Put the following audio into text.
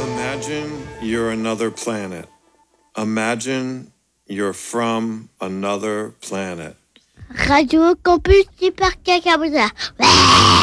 Imagine you're another planet. Imagine you're from another planet. Radio Campus Super Cacaboza.